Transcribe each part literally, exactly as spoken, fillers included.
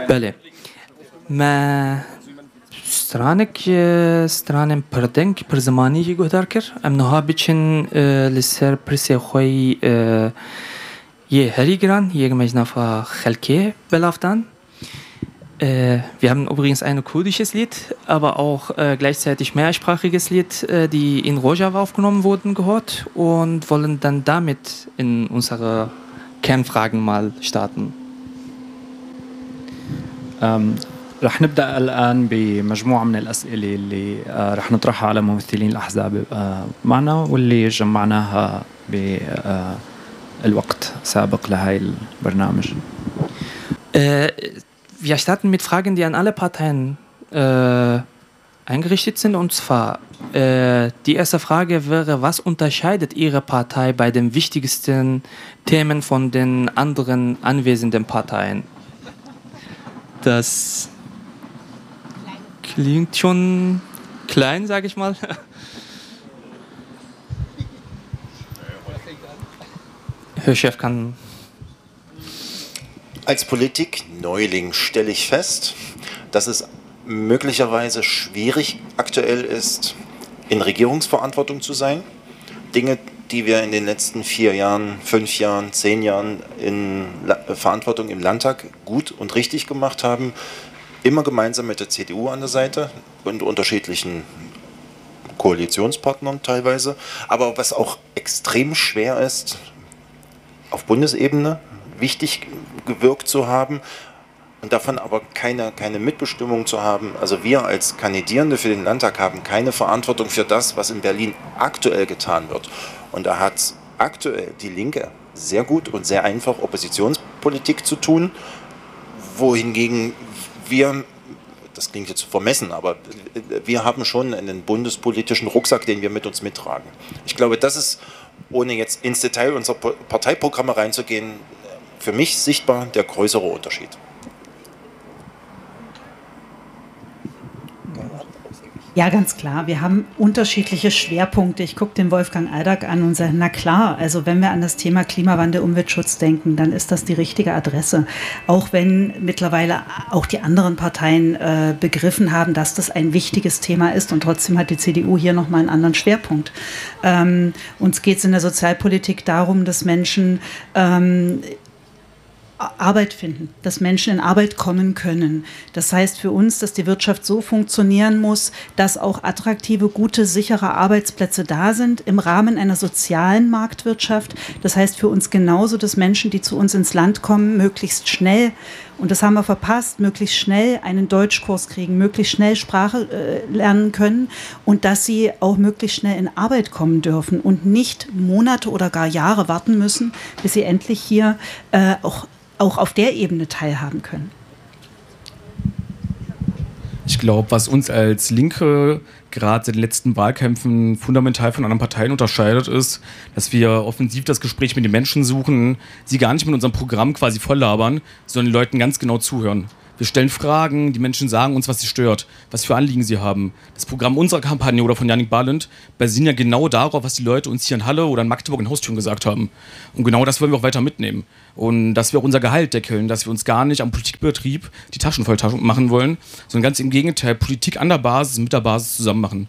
بله ما سترانك سترانم پردنگ پر زمانی که گهدار کر ام نها بچن لسر پرسی خوی je Herigran, Jägermeister Chelke belauftan. Äh, wir haben übrigens ein kurdisches Lied, aber auch äh, gleichzeitig mehrsprachiges Lied, äh, die in Rojava aufgenommen wurden, gehört und wollen dann damit in unsere Kernfragen mal starten. Ähm, رح نبدأ الآن بمجموعة من الأسئلة اللي رح نطرحها على ممثلين الأحزاب معنا واللي جمعناها بالوقت سابق لهاي البرنامج. Äh, wir starten mit Fragen, die an alle Parteien äh, eingerichtet sind. Und zwar, äh, die erste Frage wäre, was unterscheidet Ihre Partei bei den wichtigsten Themen von den anderen anwesenden Parteien? Das klingt schon klein, sage ich mal. Herr Chef kann... Als Politik-Neuling stelle ich fest, dass es möglicherweise schwierig aktuell ist, in Regierungsverantwortung zu sein. Dinge, die wir in den letzten vier Jahren, fünf Jahren, zehn Jahren in La- Verantwortung im Landtag gut und richtig gemacht haben, immer gemeinsam mit der C D U an der Seite und unterschiedlichen Koalitionspartnern teilweise. Aber was auch extrem schwer ist, auf Bundesebene wichtig gewirkt zu haben und davon aber keine, keine Mitbestimmung zu haben. Also wir als Kandidierende für den Landtag haben keine Verantwortung für das, was in Berlin aktuell getan wird. Und da hat aktuell die Linke sehr gut und sehr einfach Oppositionspolitik zu tun, wohingegen wir, das klingt jetzt vermessen, aber wir haben schon einen bundespolitischen Rucksack, den wir mit uns mittragen. Ich glaube, das ist, ohne jetzt ins Detail unserer Parteiprogramme reinzugehen, für mich sichtbar der größere Unterschied. Ja, ganz klar. Wir haben unterschiedliche Schwerpunkte. Ich gucke den Wolfgang Aldag an und sage, na klar, also wenn wir an das Thema Klimawandel, Umweltschutz denken, dann ist das die richtige Adresse. Auch wenn mittlerweile auch die anderen Parteien äh, begriffen haben, dass das ein wichtiges Thema ist und trotzdem hat die C D U hier nochmal einen anderen Schwerpunkt. Ähm, uns geht es in der Sozialpolitik darum, dass Menschen ähm, Arbeit finden, dass Menschen in Arbeit kommen können. Das heißt für uns, dass die Wirtschaft so funktionieren muss, dass auch attraktive, gute, sichere Arbeitsplätze da sind im Rahmen einer sozialen Marktwirtschaft. Das heißt für uns genauso, dass Menschen, die zu uns ins Land kommen, möglichst schnell, und das haben wir verpasst, möglichst schnell einen Deutschkurs kriegen, möglichst schnell Sprache äh, lernen können und dass sie auch möglichst schnell in Arbeit kommen dürfen und nicht Monate oder gar Jahre warten müssen, bis sie endlich hier äh, auch auch auf der Ebene teilhaben können. Ich glaube, was uns als Linke gerade in den letzten Wahlkämpfen fundamental von anderen Parteien unterscheidet, ist, dass wir offensiv das Gespräch mit den Menschen suchen, sie gar nicht mit unserem Programm quasi voll labern, sondern den Leuten ganz genau zuhören. Wir stellen Fragen, die Menschen sagen uns, was sie stört, was für Anliegen sie haben. Das Programm unserer Kampagne oder von Jannik Balint basiert ja genau darauf, was die Leute uns hier in Halle oder in Magdeburg in Haustüren gesagt haben. Und genau das wollen wir auch weiter mitnehmen. Und dass wir auch unser Gehalt deckeln, dass wir uns gar nicht am Politikbetrieb die Taschen voll machen wollen, sondern ganz im Gegenteil, Politik an der Basis, mit der Basis zusammen machen.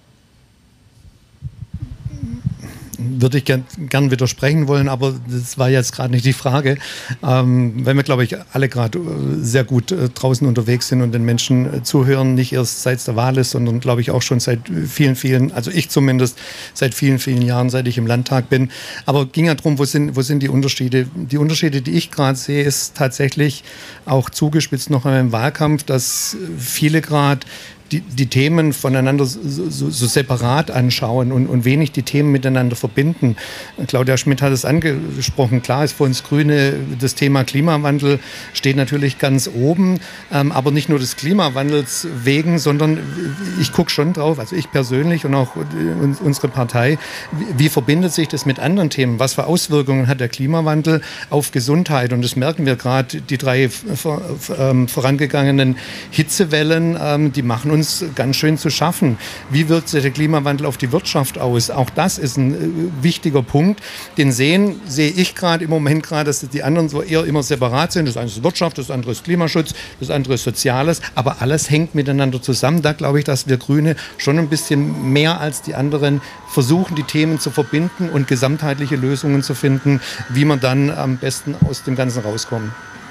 Würde ich gern, gern widersprechen wollen, aber das war jetzt gerade nicht die Frage. Ähm, weil wir, glaube ich, alle gerade sehr gut äh, draußen unterwegs sind und den Menschen äh, zuhören, nicht erst seit es der Wahl ist, sondern, glaube ich, auch schon seit vielen, vielen, also ich zumindest, seit vielen, vielen Jahren, seit ich im Landtag bin. Aber ging ja darum, wo sind, wo sind die Unterschiede? Die Unterschiede, die ich gerade sehe, ist tatsächlich auch zugespitzt noch im Wahlkampf, dass viele gerade Die, die Themen voneinander so, so, so separat anschauen und, und wenig die Themen miteinander verbinden. Claudia Schmidt hat es angesprochen. Klar ist für uns Grüne das Thema Klimawandel steht natürlich ganz oben, ähm, aber nicht nur des Klimawandels wegen, sondern ich gucke schon drauf, also ich persönlich und auch unsere Partei, wie, wie verbindet sich das mit anderen Themen? Was für Auswirkungen hat der Klimawandel auf Gesundheit? Und das merken wir gerade, die drei vor, ähm, vorangegangenen Hitzewellen, ähm, die machen uns ganz schön zu schaffen. Wie wirkt sich der Klimawandel auf die Wirtschaft aus? Auch das ist ein äh, wichtiger Punkt. Den sehen, sehe ich gerade im Moment gerade, dass die anderen so eher immer separat sind. Das eine ist Wirtschaft, das andere ist Klimaschutz, das andere ist Soziales. Aber alles hängt miteinander zusammen. Da glaube ich, dass wir Grüne schon ein bisschen mehr als die anderen versuchen, die Themen zu verbinden und gesamtheitliche Lösungen zu finden, wie man dann am besten aus dem Ganzen rauskommen.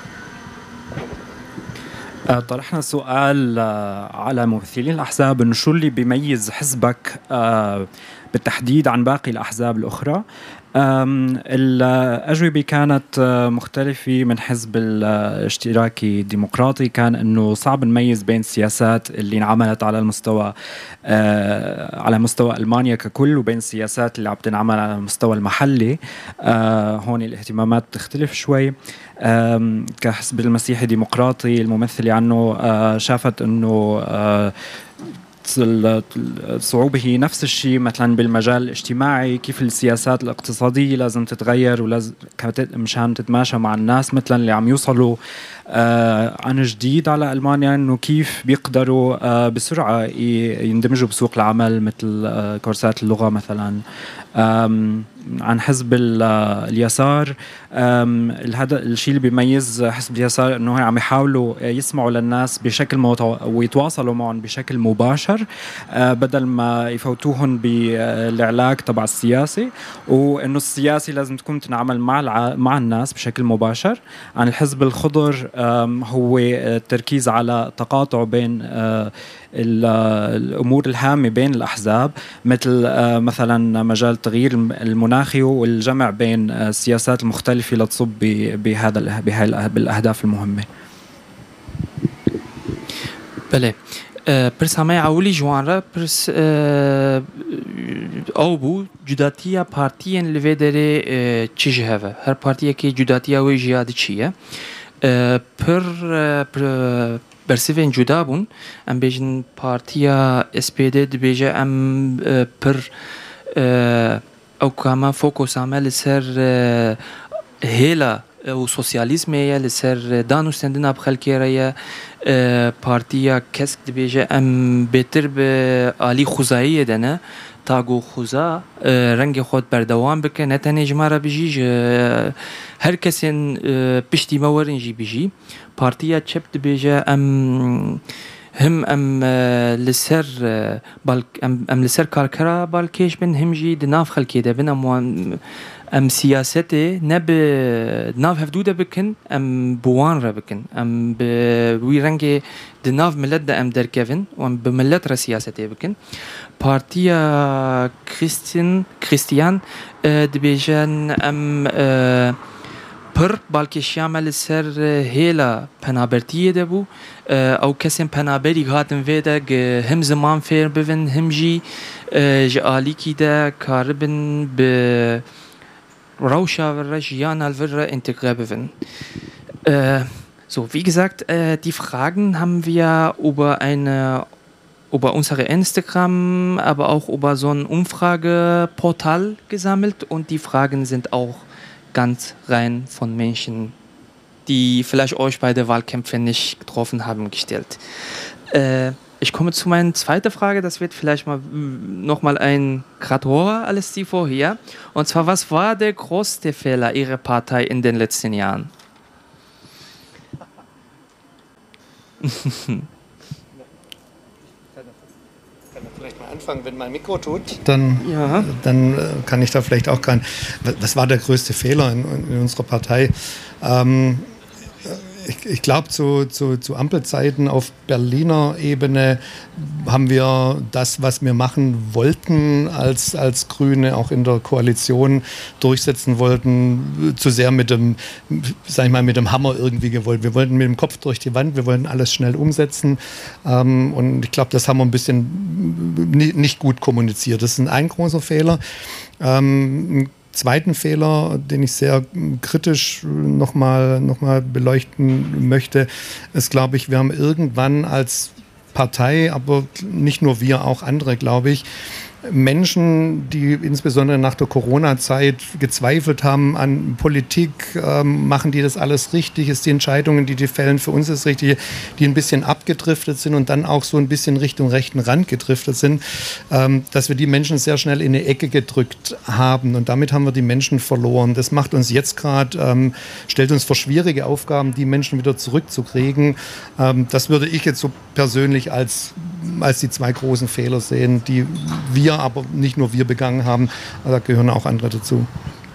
طرحنا سؤال على ممثلين الأحزاب إنه شو اللي بيميز حزبك بالتحديد عن باقي الأحزاب الأخرى. الأجوبة كانت مختلفة. من حزب الاشتراكي الديمقراطي كان إنه صعب نميز بين السياسات اللي انعملت على المستوى على مستوى ألمانيا ككل وبين السياسات اللي عم تنعمل على المستوى المحلي. هون الاهتمامات تختلف شوي. كحزب المسيحي الديمقراطي الممثلة عنه شافت إنه الصعوبة هي نفس الشيء مثلا بالمجال الاجتماعي، كيف السياسات الاقتصادية لازم تتغير ولازم مشان تتماشى مع الناس مثلا اللي عم يوصلوا آه عن جديد على ألمانيا، إنه كيف بيقدروا آه بسرعة يندمجوا بسوق العمل مثل آه كورسات اللغة مثلا. عن حزب اليسار الهذا الشيء اللي بيميز حزب اليسار انه عم يحاولوا يسمعوا للناس بشكل متو... ويتواصلوا معهم بشكل مباشر بدل ما يفوتوهم بالعلاج تبع السياسي، وانه السياسي لازم تكون تنعمل مع الع... مع الناس بشكل مباشر. عن الحزب الخضر هو التركيز على تقاطع بين الأمور الهامة بين الأحزاب مثل مثلا مجال التغيير المناخي والجمع بين السياسات المختلفة لتصب بهذا بالأهداف المهمة. بله پرس همه اولی جوان را پرس او بو جداتیا پارتیان لوی داره چیج هوا هر پارتیه که جداتیا وی جیاد چیه پر پر برسیفین جدا بون ام بیجن پارتیا اس پی دی دبیجه ام پر او کاما فوکوس عمل سر هیلا و سوسیالیسم یا لسر دانو استندنا بخلکی ریا پارتیا کسک دبیجه ام بهتر به عالی خوزایی دنه تاگو خوزا رنگ خود بردوام بکن نه تنها جماره بجیج هر کسین پشتی مورنجی بجی پارتیا چپ دبیجه ام هم ام لسر بالك ام ام لسر كاركرا بالكيش بن همجي دناف خلكي ده بن ام ام سياسته نب دناف هفدوده بكن ام بوان را بكن ام بوي رنگي دناف ملت ده ام در كيفن وام بملت را سياسته بكن بارتيا كريستيان كريستيان دبيجان ام پر بالکش یامل سر هیلا پنابرتیه دبو او کسیم پنابری هاتن ویده هم زمان فیر بون هم جی جالی کی ده کاربن به روشا ور جیان الور integriert بون. So, wie gesagt, äh, die Fragen haben wir über eine über unsere Instagram, aber auch über so ein Umfrageportal gesammelt und die Fragen sind auch ganz rein von Menschen, die vielleicht euch bei der Wahlkämpfe nicht getroffen haben, gestellt. Äh, ich komme zu meiner zweiten Frage, das wird vielleicht mal nochmal ein Krator alles die vorher. Und zwar, was war der größte Fehler Ihrer Partei in den letzten Jahren? Vielleicht mal anfangen, wenn mein Mikro tut, dann, ja. dann kann ich da vielleicht auch gar nicht. Was war der größte Fehler in, in unserer Partei? Ähm, ich ich glaube, zu, zu, zu Ampelzeiten auf Berliner Ebene haben wir das, was wir machen wollten, als, als Grüne auch in der Koalition durchsetzen wollten, zu sehr mit dem, sag ich mal, mit dem Hammer irgendwie gewollt. Wir wollten mit dem Kopf durch die Wand, wir wollten alles schnell umsetzen. Ähm, und ich glaube, das haben wir ein bisschen nicht gut kommuniziert. Das ist ein großer Fehler. Ähm, Zweiten Fehler, den ich sehr kritisch nochmal noch mal beleuchten möchte, ist, glaube ich, wir haben irgendwann als Partei, aber nicht nur wir, auch andere, glaube ich, Menschen, die insbesondere nach der Corona-Zeit gezweifelt haben an Politik, ähm, machen die das alles richtig, ist die Entscheidungen, die die fällen, für uns das Richtige, die ein bisschen abgedriftet sind und dann auch so ein bisschen Richtung rechten Rand gedriftet sind, ähm, dass wir die Menschen sehr schnell in eine Ecke gedrückt haben und damit haben wir die Menschen verloren. Das macht uns jetzt gerade, ähm, stellt uns vor schwierige Aufgaben, die Menschen wieder zurückzukriegen. Ähm, das würde ich jetzt so persönlich als, als die zwei großen Fehler sehen, die wir, aber nicht nur wir begangen haben, da gehören auch andere dazu.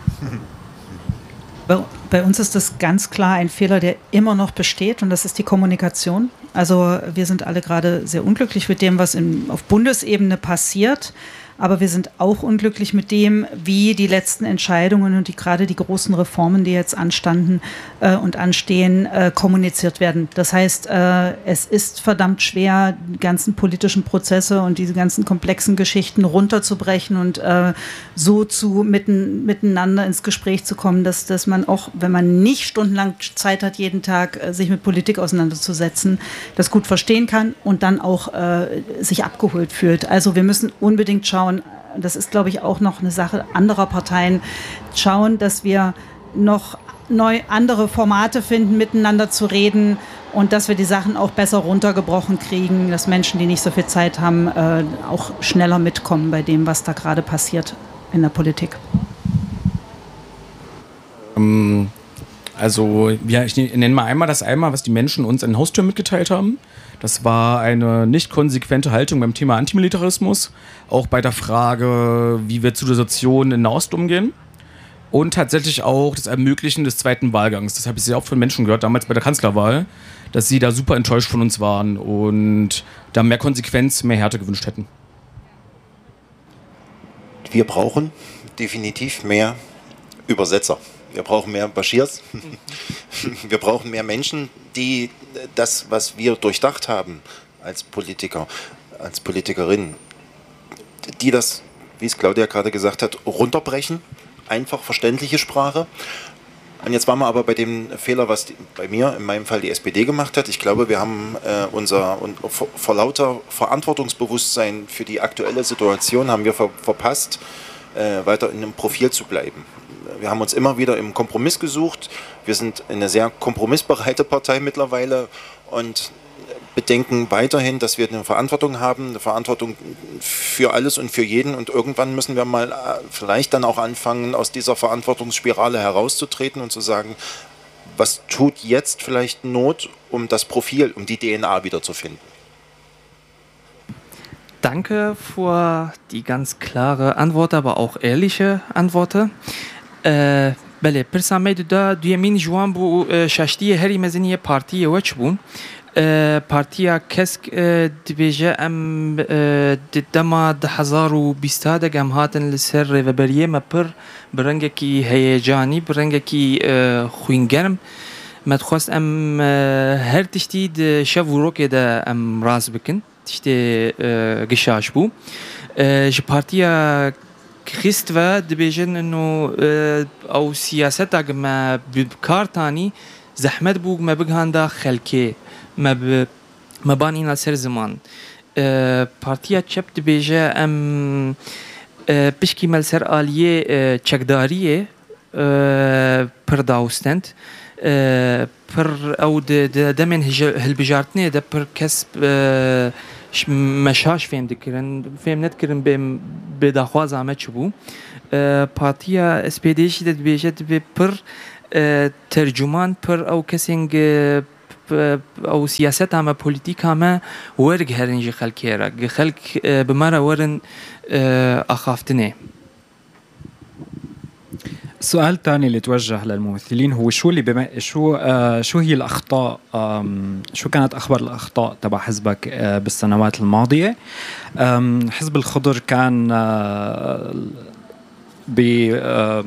Bei, bei uns ist das ganz klar ein Fehler, der immer noch besteht und das ist die Kommunikation. Also wir sind alle gerade sehr unglücklich mit dem, was in, auf Bundesebene passiert. Aber wir sind auch unglücklich mit dem, wie die letzten Entscheidungen und die, gerade die großen Reformen, die jetzt anstanden äh, und anstehen, äh, kommuniziert werden. Das heißt, äh, es ist verdammt schwer, die ganzen politischen Prozesse und diese ganzen komplexen Geschichten runterzubrechen und äh, so zu mitten, miteinander ins Gespräch zu kommen, dass, dass man auch, wenn man nicht stundenlang Zeit hat, jeden Tag äh, sich mit Politik auseinanderzusetzen, das gut verstehen kann und dann auch äh, sich abgeholt fühlt. Also wir müssen unbedingt schauen, das ist, glaube ich, auch noch eine Sache anderer Parteien, schauen, dass wir noch neu andere Formate finden, miteinander zu reden und dass wir die Sachen auch besser runtergebrochen kriegen, dass Menschen, die nicht so viel Zeit haben, äh, auch schneller mitkommen bei dem, was da gerade passiert in der Politik. Also, ja, ich nenne mal einmal das einmal, was die Menschen uns an den Haustüren mitgeteilt haben. Das war eine nicht konsequente Haltung beim Thema Antimilitarismus, auch bei der Frage, wie wir zu der Situation in Nahost umgehen und tatsächlich auch das Ermöglichen des zweiten Wahlgangs. Das habe ich sehr oft von Menschen gehört, damals bei der Kanzlerwahl, dass sie da super enttäuscht von uns waren und da mehr Konsequenz, mehr Härte gewünscht hätten. Wir brauchen definitiv mehr Übersetzer. Wir brauchen mehr Bashirs. Wir brauchen mehr Menschen, die das, was wir durchdacht haben als Politiker, als Politikerin, die das, wie es Claudia gerade gesagt hat, runterbrechen. Einfach verständliche Sprache. Und jetzt waren wir aber bei dem Fehler, was die, bei mir, in meinem Fall die S P D gemacht hat. Ich glaube, wir haben äh, unser und vor, vor lauter Verantwortungsbewusstsein für die aktuelle Situation haben wir ver, verpasst, äh, weiter in einem Profil zu bleiben. Wir haben uns immer wieder im Kompromiss gesucht. Wir sind eine sehr kompromissbereite Partei mittlerweile und bedenken weiterhin, dass wir eine Verantwortung haben, eine Verantwortung für alles und für jeden. Und irgendwann müssen wir mal vielleicht dann auch anfangen, aus dieser Verantwortungsspirale herauszutreten und zu sagen, was tut jetzt vielleicht Not, um das Profil, um die D N A wiederzufinden. Danke für die ganz klare Antwort, aber auch ehrliche Antworten. Uh, بله پرسامه دا دویمین جوان بو uh, شاشتی هری مزنی پارتی وچ بون uh, پارتیا کسک uh, دبیجه ام uh, دما ده هزار و بیستا دگم هاتن لسر ریوبریه ما پر برنگه کی هیجانی برنگه کی uh, خوینگرم مدخواست ام uh, هر تشتی ده شو روکه ده ام راز بکن تشتی uh, گشاش بو uh, ج پارتیا خست و دبیجن انه او سیاست اگه ما بکارتانی زحمت بوگ ما بگهاندا خلکه ما ب ما بانینا سر زمان پارتیا چپ دبیجه ام پشکی مل سر آلیه چکداریه پر داوستند پر او دمن هالبجارتنه ده پر کسب مشاش فهم دکرن فهم ندکرن به به دخواز آمد شبو پارتیا اس پی دیش داد بیشت به پر ترجمان پر او کسینگ او سیاست همه پولیتیک همه ورگ هرنج خلکی را خلک بمرا ورن اخافتنه. السؤال الثاني اللي توجه للممثلين هو شو اللي بما شو آه شو هي الاخطاء شو كانت اخبار الاخطاء تبع حزبك آه بالسنوات الماضيه. حزب الخضر كان آه بي آه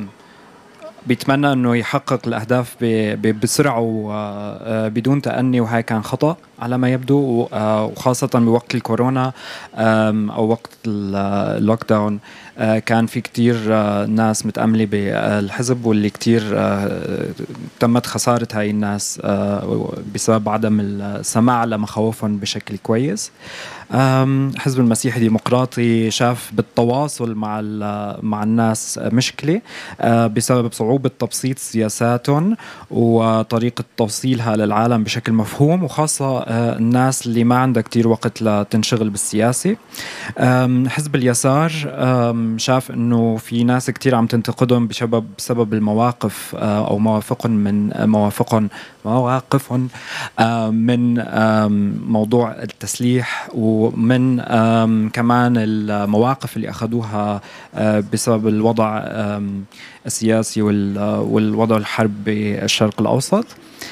بيتمنى انه يحقق الاهداف بسرعه وبدون تأني وهي كان خطأ على ما يبدو، وخاصة بوقت الكورونا أو وقت اللوك داون كان في كتير ناس متأملة بالحزب، واللي كتير تمت خسارة هاي الناس بسبب عدم السماع لمخاوفهم بشكل كويس. حزب المسيحي ديمقراطي شاف بالتواصل مع مع الناس مشكلة بسبب صعوبة تبسيط سياساتهم وطريقة توصيلها للعالم بشكل مفهوم، وخاصة الناس اللي ما عندها كتير وقت لتنشغل بالسياسة. حزب اليسار شاف انه في ناس كتير عم تنتقدهم بسبب بسبب المواقف او موافقهم من موافقهم مواقفهم من موضوع التسليح، ومن كمان المواقف اللي اخذوها بسبب الوضع السياسي والوضع الحرب بالشرق الاوسط.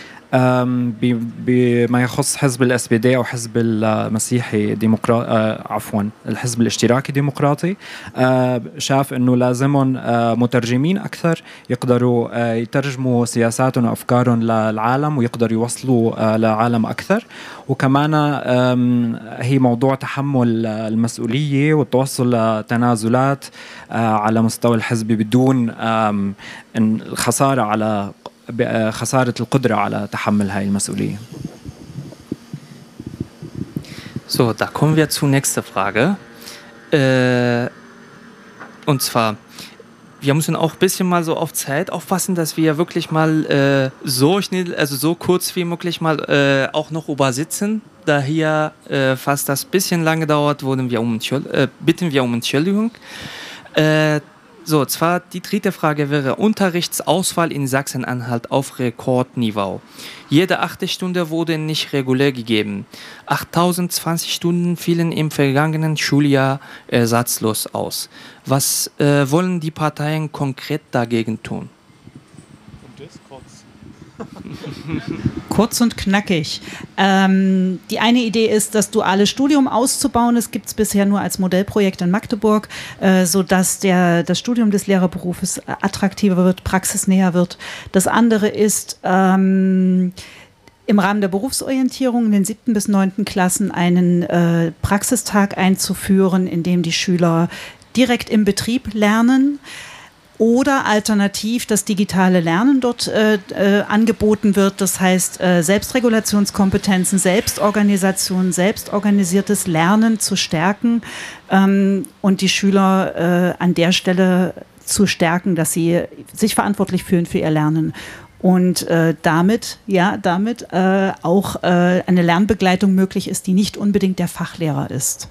بما يخص حزب الاس بي دي او حزب المسيحي ديمقراطي عفوا الحزب الاشتراكي ديمقراطي، شاف انه لازمهم مترجمين اكثر يقدروا يترجموا سياساتهم وافكارهم للعالم ويقدروا يوصلوا لعالم اكثر، وكمان هي موضوع تحمل المسؤوليه والتوصل لتنازلات على مستوى الحزب بدون الخساره على خسارة القدرة على تحمل هاي المسؤولية. So, da kommen wir zur nächsten Frage. Äh, und zwar, wir müssen auch ein bisschen mal so auf Zeit aufpassen, dass wir wirklich mal äh, so schnell, also so kurz wie möglich mal äh, auch noch übersitzen. Da hier äh, fast das bisschen lange dauert, wurden wir um, äh, bitten wir um Entschuldigung. Äh, So, zwar die dritte Frage wäre Unterrichtsausfall in Sachsen-Anhalt auf Rekordniveau. Jede achte Stunde wurde nicht regulär gegeben. achttausendzwanzig Stunden fielen im vergangenen Schuljahr ersatzlos aus. Was äh, wollen die Parteien konkret dagegen tun? Und das kurz. Kurz und knackig. Ähm, die eine Idee ist, das duale Studium auszubauen. Das gibt es bisher nur als Modellprojekt in Magdeburg, äh, sodass der, das Studium des Lehrerberufes attraktiver wird, praxisnäher wird. Das andere ist, ähm, im Rahmen der Berufsorientierung in den siebten bis neunten Klassen einen äh, Praxistag einzuführen, in dem die Schüler direkt im Betrieb lernen. Oder alternativ das digitale Lernen dort äh, äh, angeboten wird. Das heißt, äh, Selbstregulationskompetenzen, Selbstorganisation, selbstorganisiertes Lernen zu stärken ähm, und die Schüler äh, an der Stelle zu stärken, dass sie sich verantwortlich fühlen für ihr Lernen. Und äh, damit, ja, damit äh, auch äh, eine Lernbegleitung möglich ist, die nicht unbedingt der Fachlehrer ist.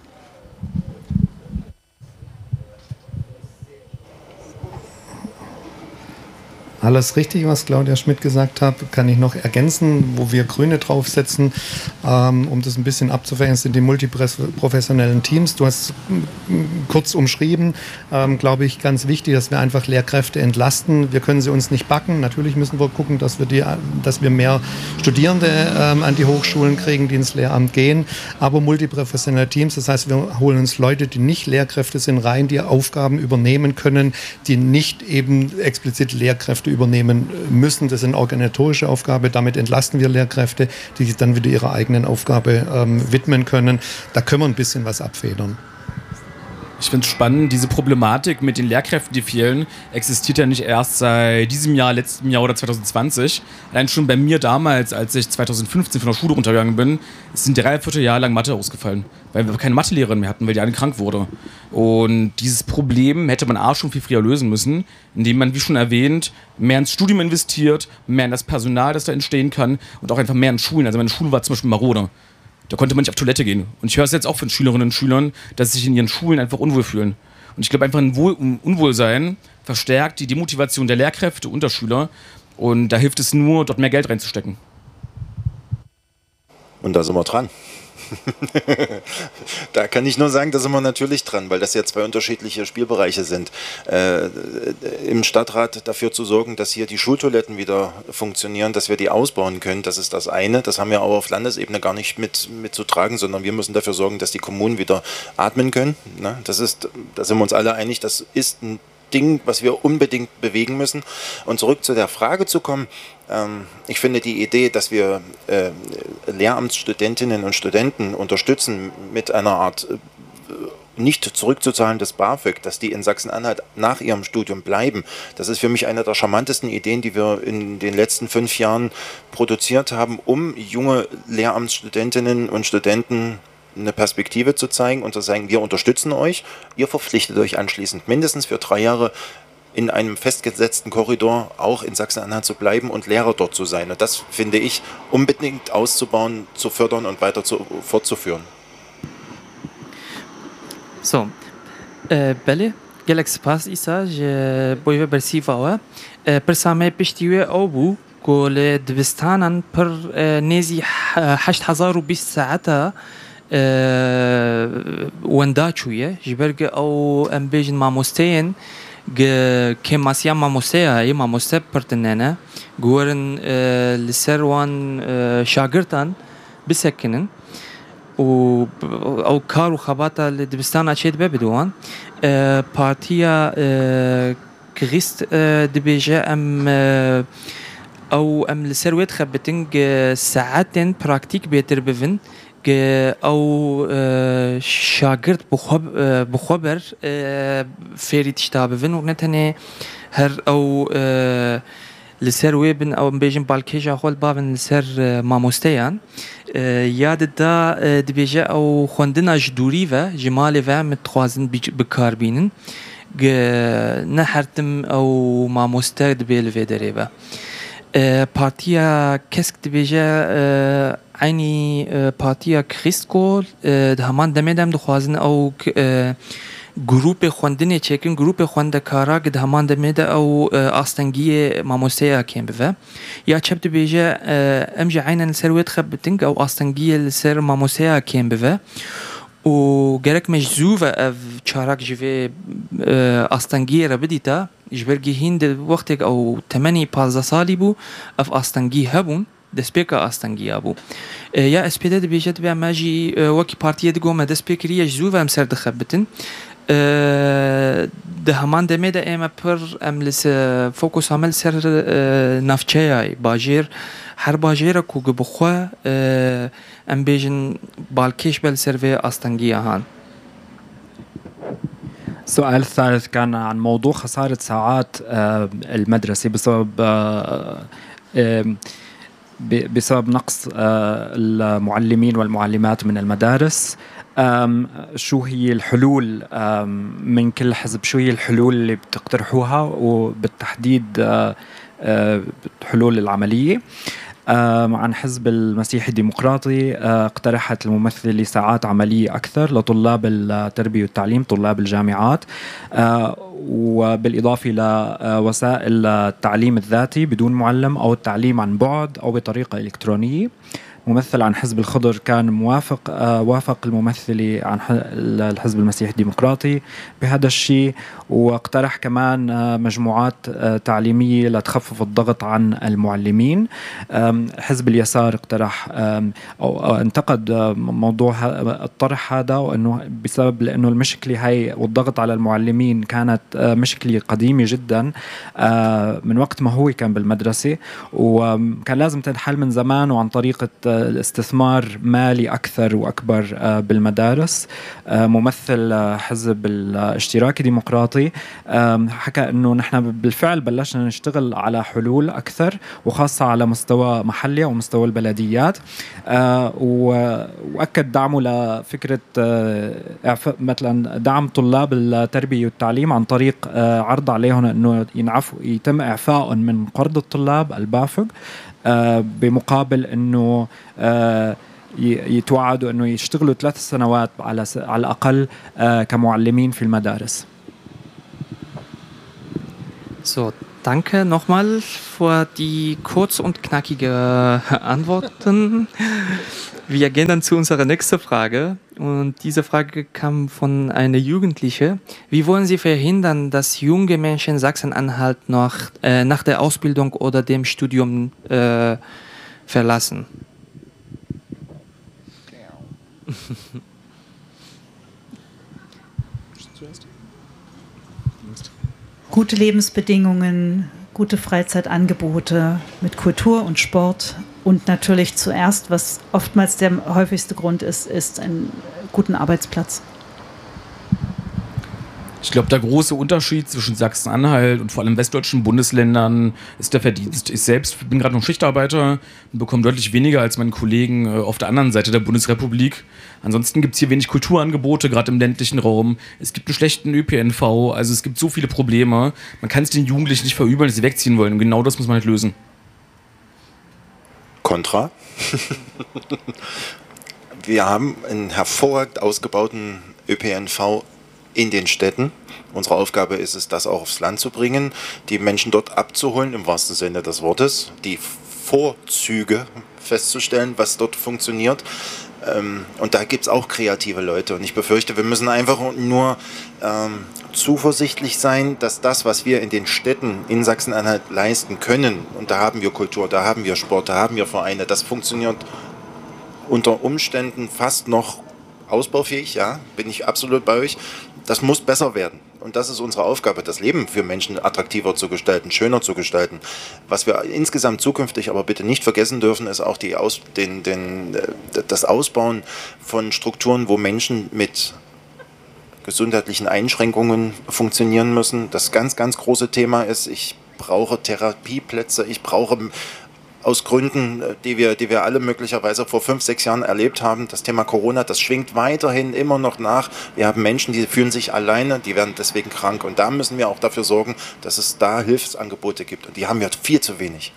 Alles richtig, was Claudia Schmidt gesagt hat, kann ich noch ergänzen, wo wir Grüne draufsetzen, ähm, um das ein bisschen abzufächern, sind die multiprofessionellen Teams. Du hast kurz umschrieben, ähm, glaube ich, ganz wichtig, dass wir einfach Lehrkräfte entlasten. Wir können sie uns nicht backen. Natürlich müssen wir gucken, dass wir, die, dass wir mehr Studierende ähm, an die Hochschulen kriegen, die ins Lehramt gehen. Aber multiprofessionelle Teams, das heißt, wir holen uns Leute, die nicht Lehrkräfte sind, rein, die Aufgaben übernehmen können, die nicht eben explizit Lehrkräfte übernehmen müssen. Das ist eine organisatorische Aufgabe. Damit entlasten wir Lehrkräfte, die sich dann wieder ihrer eigenen Aufgabe ähm, widmen können. Da können wir ein bisschen was abfedern. Ich finde es spannend, diese Problematik mit den Lehrkräften, die fehlen, existiert ja nicht erst seit diesem Jahr, letztem Jahr oder zwanzig zwanzig. Allein schon bei mir damals, als ich zwanzig fünfzehn von der Schule runtergegangen bin, sind drei Viertel Jahre lang Mathe ausgefallen, weil wir keine Mathelehrerin mehr hatten, weil die eine krank wurde. Und dieses Problem hätte man auch schon viel früher lösen müssen, indem man, wie schon erwähnt, mehr ins Studium investiert, mehr in das Personal, das da entstehen kann und auch einfach mehr in Schulen. Also meine Schule war zum Beispiel marode. Da konnte man nicht auf Toilette gehen. Und ich höre es jetzt auch von Schülerinnen und Schülern, dass sie sich in ihren Schulen einfach unwohl fühlen. Und ich glaube, einfach ein Wohl- Unwohlsein verstärkt die Demotivation der Lehrkräfte und der Schüler. Und da hilft es nur, dort mehr Geld reinzustecken. Und da sind wir dran. Da kann ich nur sagen, da sind wir natürlich dran, weil das ja zwei unterschiedliche Spielbereiche sind. Äh, im Stadtrat dafür zu sorgen, dass hier die Schultoiletten wieder funktionieren, dass wir die ausbauen können, das ist das eine. Das haben wir aber auf Landesebene gar nicht mit, mit zu tragen, sondern wir müssen dafür sorgen, dass die Kommunen wieder atmen können. Na, das ist, da sind wir uns alle einig, das ist ein Ding, was wir unbedingt bewegen müssen. Und zurück zu der Frage zu kommen, ähm, ich finde die Idee, dass wir äh, Lehramtsstudentinnen und Studenten unterstützen mit einer Art äh, nicht zurückzuzahlendes BAföG, dass die in Sachsen-Anhalt nach ihrem Studium bleiben. Das ist für mich eine der charmantesten Ideen, die wir in den letzten fünf Jahren produziert haben, um junge Lehramtsstudentinnen und Studenten eine Perspektive zu zeigen und zu sagen, wir unterstützen euch, ihr verpflichtet euch anschließend mindestens für drei Jahre in einem festgesetzten Korridor auch in Sachsen-Anhalt zu bleiben und Lehrer dort zu sein. Und das finde ich unbedingt auszubauen, zu fördern und weiter zu, fortzuführen. So, بله گلک سپاس ایسا ج بوی برسی فاوا پرسامه پشتیوه او بو کل دبستانن پر نزی هشت هزار و بیست ساعته وندا چویه جبرگ او ام بیجن ماموستین که ماسیا ماموسیا ای ماموسه پرتننه گورن لسر وان شاگردان بسکنن و او کار و خباتا لدبستان اچید ببدوان پارتیا کریست دبیجه ام او ام لسرویت خبتنگ ساعتين براكتيك بيتر بفن او شاگرد بخبر فيري تشتا بفن ونتني هر او لسر ويبن او بيجن بالكيجا خول بابن لسر ماموستيان ياد دا دبيجا او خوندنا جدوري و جمالي و متخوازن بكار بينن نحرتم او ماموستا دبيل في دريبا بارتيا كسك دبيجا عيني بارتيا كريستكول دهمان دمدم دخوازن او گروپ خوندنی چکن گروپ خوندکارا که همان دمیده او آستنگی ماموسیا کم بوه یا چبت بیجه امجا عینن سرویت خبتنگ او آستنگی سر ماموسیا کم بوه و گرک مجزوفه او چارک جوه آستنگی را بدیتا جبرگی هند وقتی او تمنی پازده سالی بو اف آستنگی هبون دسپیکا آستنگی ابو یا اسپیده بیجه دبی ماجی وکی پارتیه دگو ما دسپیکریه جزوفه ام سر دخبتن ده همان دمه ده اما پر ام لس فوکوس عمل سر نفچه باجیر هر باجیر کو بخوا ام بیجن بالکش بل سروی آستنگی هان. السؤال الثالث كان عن موضوع خسارة ساعات المدرسة بسبب بسبب نقص المعلمين والمعلمات من المدارس. شو هي الحلول من كل حزب؟ شو هي الحلول اللي بتقترحوها وبالتحديد الحلول العملية؟ عن حزب المسيحي الديمقراطي اقترحت الممثلة ساعات عملية أكثر لطلاب التربية والتعليم طلاب الجامعات وبالإضافة لوسائل التعليم الذاتي بدون معلم أو التعليم عن بعد أو بطريقة إلكترونية. ممثل عن حزب الخضر كان موافق آه وافق الممثلة عن الحزب المسيحي الديمقراطي بهذا الشيء واقترح كمان آه مجموعات آه تعليمية لتخفف الضغط عن المعلمين. حزب اليسار اقترح أو, أو انتقد موضوع الطرح هذا وأنه بسبب لأنه المشكلة هي والضغط على المعلمين كانت آه مشكلة قديمة جدا آه من وقت ما هو كان بالمدرسة وكان لازم تنحل من زمان وعن طريقة الاستثمار مالي أكثر وأكبر بالمدارس. ممثل حزب الاشتراكي الديمقراطي حكى أنه نحن بالفعل بلشنا نشتغل على حلول أكثر وخاصة على مستوى محلي ومستوى البلديات وأكد دعمه لفكرة مثلا دعم طلاب التربية والتعليم عن طريق عرض عليهم أنه ينعفوا يتم إعفاء من قرض الطلاب البافق بمقابل أنه يتوعدوا أنه يشتغلوا ثلاث سنوات على على الأقل كمعلمين في المدارس. So, danke nochmal für die kurz und knackige Antworten. Wir gehen dann zu unserer nächsten Frage. Und diese Frage kam von einer Jugendlichen. Wie wollen Sie verhindern, dass junge Menschen Sachsen-Anhalt noch äh, nach der Ausbildung oder dem Studium äh, verlassen? Gute Lebensbedingungen, gute Freizeitangebote mit Kultur und Sport und natürlich zuerst, was oftmals der häufigste Grund ist, ist einen guten Arbeitsplatz. Ich glaube, der große Unterschied zwischen Sachsen-Anhalt und vor allem westdeutschen Bundesländern ist der Verdienst. Ich selbst bin gerade noch Schichtarbeiter und bekomme deutlich weniger als meine Kollegen auf der anderen Seite der Bundesrepublik. Ansonsten gibt es hier wenig Kulturangebote, gerade im ländlichen Raum. Es gibt einen schlechten Ö P N V, also es gibt so viele Probleme. Man kann es den Jugendlichen nicht verübeln, dass sie wegziehen wollen. Und genau das muss man halt lösen. Kontra. Wir haben einen hervorragend ausgebauten Ö P N V in den Städten. Unsere Aufgabe ist es, das auch aufs Land zu bringen, die Menschen dort abzuholen, im wahrsten Sinne des Wortes, die Vorzüge festzustellen, was dort funktioniert. Und da gibt es auch kreative Leute. Und ich befürchte, wir müssen einfach nur ähm, zuversichtlich sein, dass das, was wir in den Städten in Sachsen-Anhalt leisten können, und da haben wir Kultur, da haben wir Sport, da haben wir Vereine, das funktioniert unter Umständen fast noch ausbaufähig, ja, bin ich absolut bei euch. Das muss besser werden. Und das ist unsere Aufgabe, das Leben für Menschen attraktiver zu gestalten, schöner zu gestalten. Was wir insgesamt zukünftig aber bitte nicht vergessen dürfen, ist auch die Aus, den, den, das Ausbauen von Strukturen, wo Menschen mit gesundheitlichen Einschränkungen funktionieren müssen. Das ganz, ganz große Thema ist, ich brauche Therapieplätze, ich brauche aus Gründen, die wir, die wir alle möglicherweise vor fünf, sechs Jahren erlebt haben. Das Thema Corona, das schwingt weiterhin immer noch nach. Wir haben Menschen, die fühlen sich alleine, die werden deswegen krank. Und da müssen wir auch dafür sorgen, dass es da Hilfsangebote gibt. Und die haben wir viel zu wenig.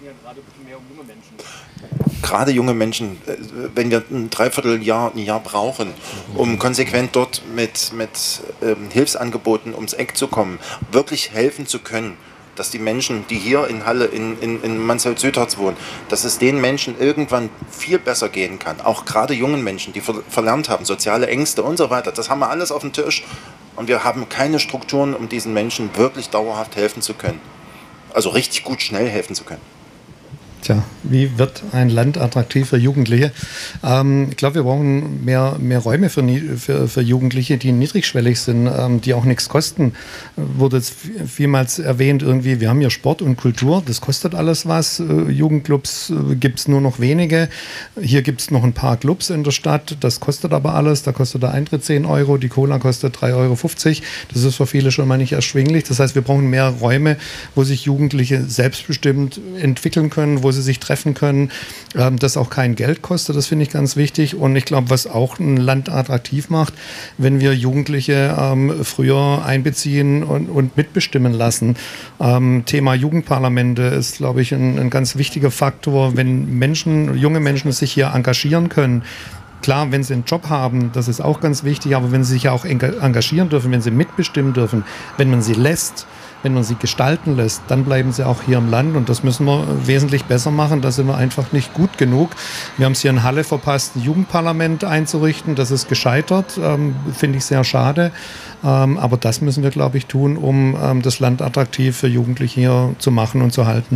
Gerade junge Menschen, wenn wir ein Dreivierteljahr, ein Jahr brauchen, um konsequent dort mit, mit ähm, Hilfsangeboten ums Eck zu kommen, wirklich helfen zu können, dass die Menschen, die hier in Halle, in, in, in Mansfeld-Südharz wohnen, dass es den Menschen irgendwann viel besser gehen kann. Auch gerade jungen Menschen, die ver verlernt haben, soziale Ängste und so weiter. Das haben wir alles auf dem Tisch und wir haben keine Strukturen, um diesen Menschen wirklich dauerhaft helfen zu können. Also richtig gut, schnell helfen zu können. Tja, wie wird ein Land attraktiv für Jugendliche? Ähm, ich glaube, wir brauchen mehr, mehr Räume für, für, für Jugendliche, die niedrigschwellig sind, ähm, die auch nichts kosten. Wurde jetzt vielmals erwähnt, irgendwie, wir haben hier Sport und Kultur, das kostet alles was. Äh, Jugendclubs äh, gibt es nur noch wenige. Hier gibt es noch ein paar Clubs in der Stadt, das kostet aber alles. Da kostet der Eintritt zehn Euro, die Cola kostet drei Euro fünfzig. Das ist für viele schon mal nicht erschwinglich. Das heißt, wir brauchen mehr Räume, wo sich Jugendliche selbstbestimmt entwickeln können, wo sie sich treffen können, ähm, das auch kein Geld kostet, das finde ich ganz wichtig. Und ich glaube, was auch ein Land attraktiv macht, wenn wir Jugendliche ähm, früher einbeziehen und, und mitbestimmen lassen. Ähm, Thema Jugendparlamente ist, glaube ich, ein, ein ganz wichtiger Faktor, wenn Menschen, junge Menschen sich hier engagieren können. Klar, wenn sie einen Job haben, das ist auch ganz wichtig, aber wenn sie sich auch engagieren dürfen, wenn sie mitbestimmen dürfen, wenn man sie lässt, wenn man sie gestalten lässt, dann bleiben sie auch hier im Land und das müssen wir wesentlich besser machen. Da sind wir einfach nicht gut genug. Wir haben es hier in Halle verpasst, ein Jugendparlament einzurichten. Das ist gescheitert, ähm, finde ich sehr schade. Ähm, aber das müssen wir, glaube ich, tun, um ähm, das Land attraktiv für Jugendliche hier zu machen und zu halten.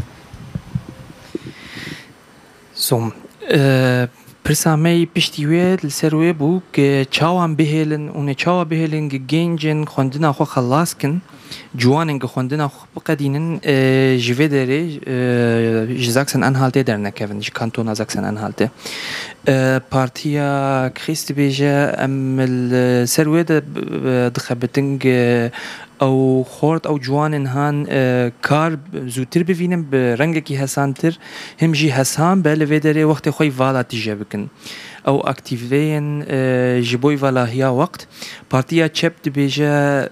So, äh Persamei piştiye lserwe bu ke çawan bihelen un çawa bihelen ge gencin xondina xo xalaskin juanen ge xondina xo bqadinen jve dere ji Sachsen-Anhalt dernek evin ji kantona Sachsen-Anhalt Partia Christi beje am serwe de dxabeting او خورد او جوانن هان کار زودتر ببینم به رنگی که هسانتر هم جی هسان بله وداره وقت خوی والا تیجه بکن او اکتیوین جبوی والا هیا وقت پارتیا چپ دبیجه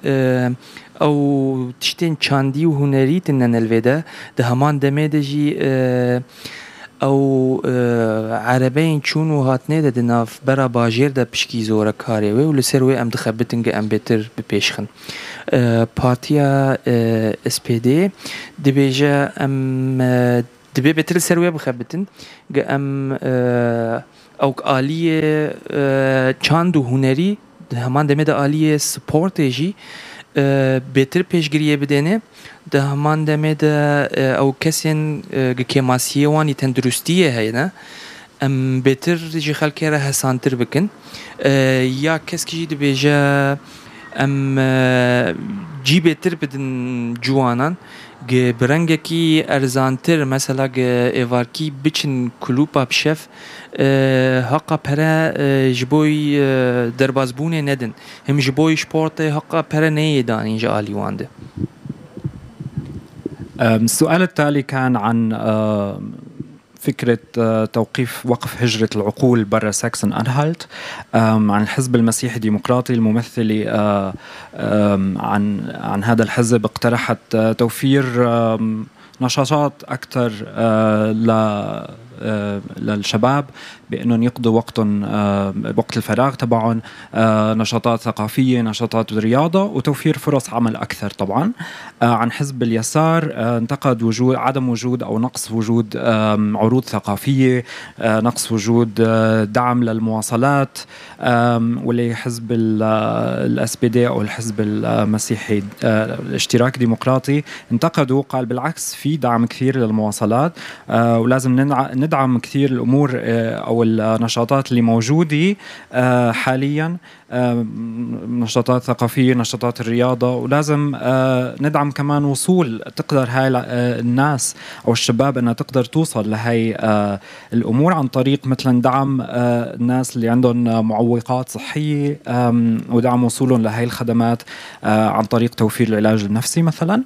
او تشتین چاندی و هنری تنن الوده ده همان دمه ده جی او عربين چونو هاتنه ده ناف برا باجير ده پشکی زوره کاری و لسروی ام دخبتنگ ام بهتر بپیشخن پارتیا اس پی دی دبیجه ام دبی بهتر سروی بخبتن ام او آلیه چاند و هنری همان دمه ده آلیه سپورت جی بهتر پیشگیری بدنه ده همان دمه ده او کسین که ماسیه وانی تندرستیه هینا ام بهتر جی خلکی را حسانتر بکن یا کس که جی دبیجه ام جی بهتر بدن جوانان گ برنگکی ارزانتر مثلا گ ایوارکی بچن کلوپا بشف حقا پره جبوی دربازبونه ندن هم جبوی شپورت حقا پره نیدان اینجا آلیوانده. السؤال التالي كان عن فكرة توقيف وقف هجرة العقول برا ساكسون أنهالت، عن الحزب المسيحي الديمقراطي. الممثلة عن عن هذا الحزب اقترحت توفير نشاطات أكثر ل للشباب بأنهم يقضوا وقتهم وقت الفراغ تبعهم نشاطات ثقافية، نشاطات رياضة، وتوفير فرص عمل أكثر. طبعا عن حزب اليسار انتقد وجود عدم وجود أو نقص وجود عروض ثقافية، نقص وجود دعم للمواصلات، واللي حزب الاس بي دي أو الحزب المسيحي الاشتراك الديمقراطي انتقدوا، قال بالعكس في دعم كثير للمواصلات ولازم ندعم كثير الأمور أو النشاطات اللي موجودة حاليا، نشاطات ثقافية، نشاطات الرياضة، ولازم ندعم كمان وصول تقدر هاي الناس أو الشباب أنها تقدر توصل لهاي الأمور عن طريق مثلا دعم الناس اللي عندهم معوقات صحية ودعم وصولهم لهاي الخدمات عن طريق توفير العلاج النفسي مثلا،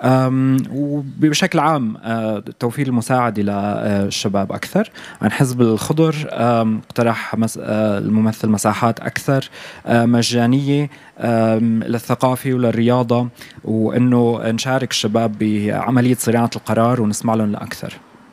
وبشكل عام توفير المساعدة للشباب أكثر. عن حزب الخضر اقترح الممثل مساحات أكثر مجانية للثقافة وللرياضة، وأنه نشارك الشباب بعملية صناعة القرار ونسمع لهم لأكثر.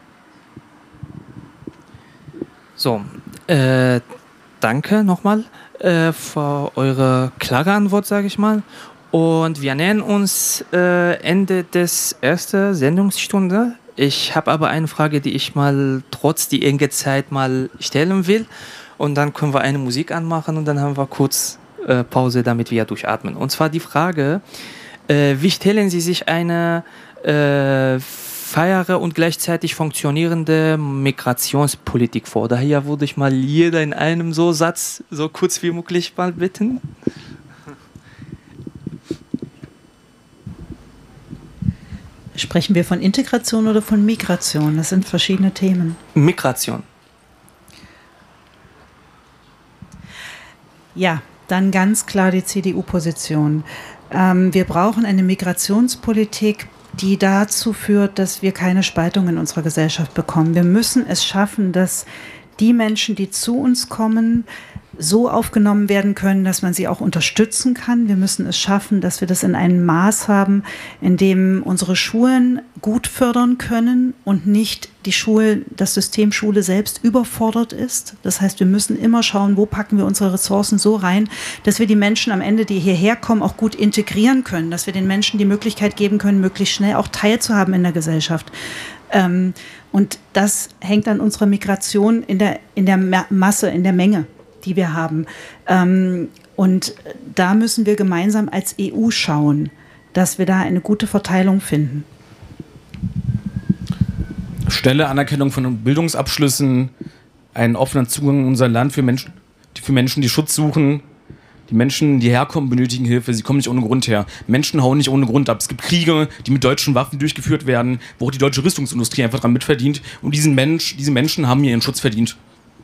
So, äh, danke nochmal äh, für eure klare Antwort, sage ich mal. Und wir nähern uns äh, Ende des ersten Sendungsstunde. Ich habe aber eine Frage, die ich mal trotz die enge Zeit mal stellen will. Und dann können wir eine Musik anmachen und dann haben wir kurz äh, Pause, damit wir durchatmen. Und zwar die Frage, äh, wie stellen Sie sich eine äh, faire und gleichzeitig funktionierende Migrationspolitik vor? Daher würde ich mal jeder in einem so Satz so kurz wie möglich mal bitten. Sprechen wir von Integration oder von Migration? Das sind verschiedene Themen. Migration. Ja, dann ganz klar die C D U-Position. Ähm, wir brauchen eine Migrationspolitik, die dazu führt, dass wir keine Spaltung in unserer Gesellschaft bekommen. Wir müssen es schaffen, dass die Menschen, die zu uns kommen, so aufgenommen werden können, dass man sie auch unterstützen kann. Wir müssen es schaffen, dass wir das in einem Maß haben, in dem unsere Schulen gut fördern können und nicht die Schule, das System Schule selbst überfordert ist. Das heißt, wir müssen immer schauen, wo packen wir unsere Ressourcen so rein, dass wir die Menschen am Ende, die hierher kommen, auch gut integrieren können, dass wir den Menschen die Möglichkeit geben können, möglichst schnell auch teilzuhaben in der Gesellschaft. Ähm, und das hängt an unserer Migration in der, in der Masse, in der Menge, die wir haben. Ähm, und da müssen wir gemeinsam als E U schauen, dass wir da eine gute Verteilung finden. Schnelle Anerkennung von Bildungsabschlüssen, einen offenen Zugang in unser Land für Menschen, für Menschen, die Schutz suchen. Die Menschen, die herkommen, benötigen Hilfe. Sie kommen nicht ohne Grund her. Menschen hauen nicht ohne Grund ab. Es gibt Kriege, die mit deutschen Waffen durchgeführt werden, wo auch die deutsche Rüstungsindustrie einfach dran mitverdient. Und diesen Mensch, diese Menschen haben ihren Schutz verdient.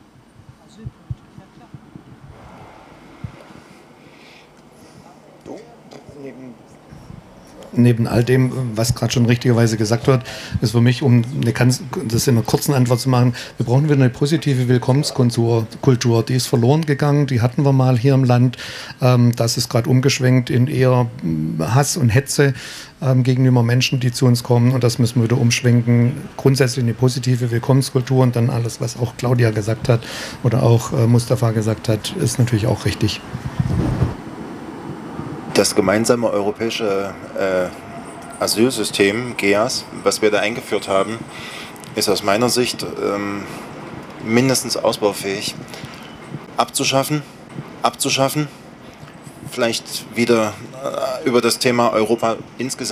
Neben all dem, was gerade schon richtigerweise gesagt wird, ist für mich, um eine, das in einer kurzen Antwort zu machen, wir brauchen wieder eine positive Willkommenskultur. Kultur, die ist verloren gegangen, die hatten wir mal hier im Land. Ähm, das ist gerade umgeschwenkt in eher Hass und Hetze ähm, gegenüber Menschen, die zu uns kommen. Und das müssen wir wieder umschwenken. Grundsätzlich eine positive Willkommenskultur und dann alles, was auch Claudia gesagt hat oder auch äh, Mustafa gesagt hat, ist natürlich auch richtig. Das gemeinsame europäische äh, Asylsystem, G E A S, was wir da eingeführt haben, ist aus meiner Sicht ähm, mindestens ausbaufähig. Abzuschaffen, abzuschaffen, vielleicht wieder äh, über das Thema Europa insgesamt